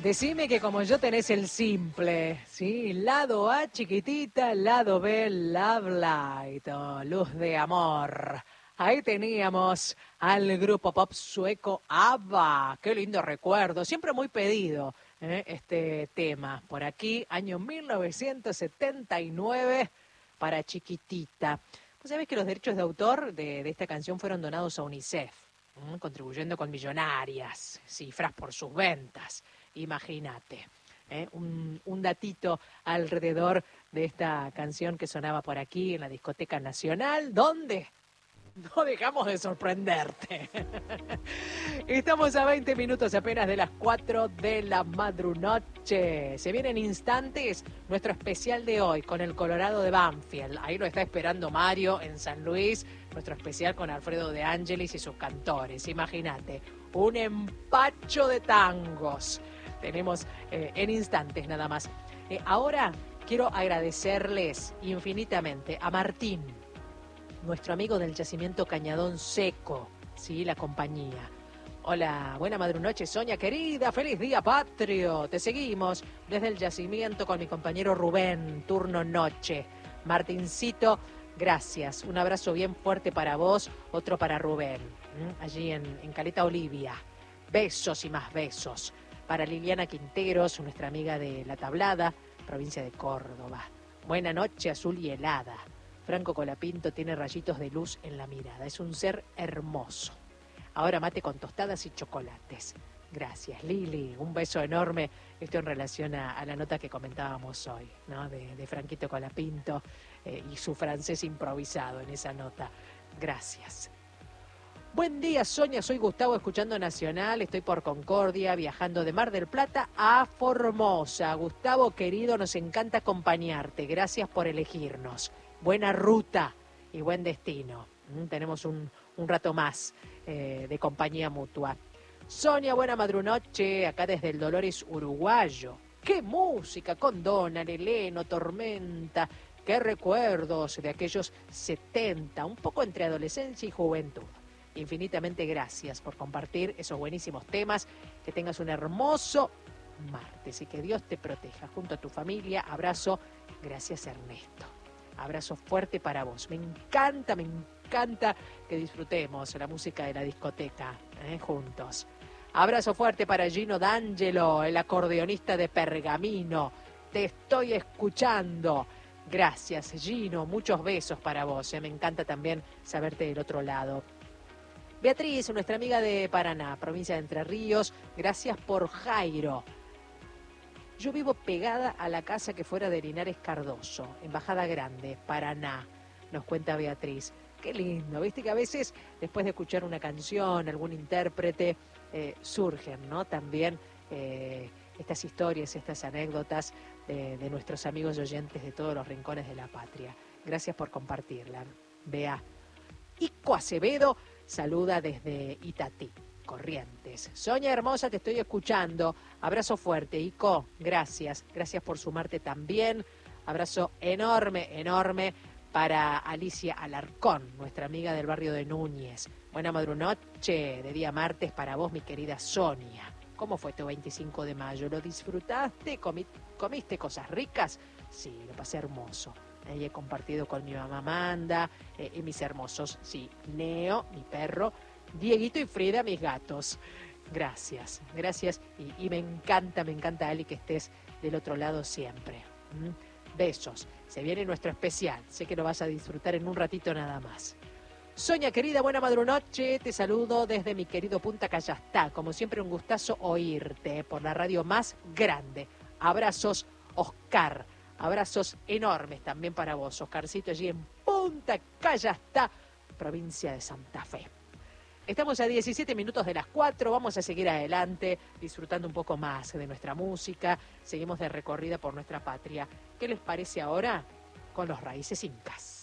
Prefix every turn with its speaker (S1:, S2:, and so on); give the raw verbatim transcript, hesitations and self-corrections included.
S1: Decime que como yo tenés el simple, ¿sí? Lado A chiquitita, lado B Love Light, oh, luz de amor. Ahí teníamos al grupo pop sueco ABBA. Qué lindo recuerdo, siempre muy pedido ¿eh? este tema. Por aquí, año mil novecientos setenta y nueve, para Chiquitita. Vos sabés que los derechos de autor de, de esta canción fueron donados a UNICEF, ¿eh? contribuyendo con millonarias cifras por sus ventas. Imagínate, ¿eh? un, un datito alrededor de esta canción que sonaba por aquí en la Discoteca Nacional, ¿dónde? No dejamos de sorprenderte. Estamos a veinte minutos apenas de las cuatro de la madrunoche. Se viene en instantes nuestro especial de hoy con el Colorado de Banfield. Ahí lo está esperando Mario en San Luis. Nuestro especial con Alfredo De Angelis y sus cantores. Imagínate, un empacho de tangos. Tenemos eh, en instantes nada más. Eh, ahora quiero agradecerles infinitamente a Martín, nuestro amigo del yacimiento Cañadón Seco, sí, la compañía. Hola, buena madrunoche, Sonia querida, feliz día patrio. Te seguimos desde el yacimiento con mi compañero Rubén, turno noche. Martincito, gracias. Un abrazo bien fuerte para vos, otro para Rubén, allí en, en Caleta Olivia. Besos y más besos. Para Liliana Quinteros, nuestra amiga de La Tablada, provincia de Córdoba. Buena noche, azul y helada. Franco Colapinto tiene rayitos de luz en la mirada. Es un ser hermoso. Ahora mate con tostadas y chocolates. Gracias, Lili. Un beso enorme. Esto en relación a, a la nota que comentábamos hoy, ¿no? De, de Franquito Colapinto eh, y su francés improvisado en esa nota. Gracias. Buen día, Sonia. Soy Gustavo, escuchando Nacional. Estoy por Concordia, viajando de Mar del Plata a Formosa. Gustavo, querido, nos encanta acompañarte. Gracias por elegirnos. Buena ruta y buen destino. Mm, tenemos un, un rato más eh, de compañía mutua. Sonia, buena madrunoche, acá desde el Dolores uruguayo. ¡Qué música! Con Donald, Eleno, Tormenta. ¡Qué recuerdos de aquellos setenta! Un poco entre adolescencia y juventud. Infinitamente gracias por compartir esos buenísimos temas. Que tengas un hermoso martes y que Dios te proteja. Junto a tu familia, abrazo. Gracias, Ernesto. Abrazo fuerte para vos. Me encanta, me encanta que disfrutemos la música de la discoteca ¿eh? juntos. Abrazo fuerte para Gino D'Angelo, el acordeonista de Pergamino. Te estoy escuchando. Gracias, Gino. Muchos besos para vos. ¿eh? Me encanta también saberte del otro lado. Beatriz, nuestra amiga de Paraná, provincia de Entre Ríos. Gracias por Jairo. Yo vivo pegada a la casa que fuera de Linares Cardoso, Embajada Grande, Paraná, nos cuenta Beatriz. Qué lindo, viste que a veces después de escuchar una canción, algún intérprete, eh, surgen, ¿no? También eh, estas historias, estas anécdotas de, de nuestros amigos y oyentes de todos los rincones de la patria. Gracias por compartirla, Bea. Ico Acevedo saluda desde Itatí, Corrientes. Sonia hermosa, te estoy escuchando. Abrazo fuerte, Ico. Gracias. Gracias por sumarte también. Abrazo enorme, enorme para Alicia Alarcón, nuestra amiga del barrio de Núñez. Buena madrunoche de día martes para vos, mi querida Sonia. ¿Cómo fue tu veinticinco de mayo? ¿Lo disfrutaste? ¿Comi- ¿Comiste cosas ricas? Sí, lo pasé hermoso. Ahí he compartido con mi mamá Amanda eh, y mis hermosos, sí, Neo, mi perro, Dieguito y Frida, mis gatos. Gracias, gracias. Y, y me encanta, me encanta, Ali, que estés del otro lado siempre. ¿Mm? Besos. Se viene nuestro especial. Sé que lo vas a disfrutar en un ratito nada más. Sonia, querida, buena madrunoche. Te saludo desde mi querido Punta Callastá. Como siempre, un gustazo oírte por la radio más grande. Abrazos, Oscar. Abrazos enormes también para vos, Oscarcito, allí en Punta Callastá, provincia de Santa Fe. Estamos a diecisiete minutos de las cuatro, vamos a seguir adelante, disfrutando un poco más de nuestra música, seguimos de recorrida por nuestra patria. ¿Qué les parece ahora con los Raíces Incas?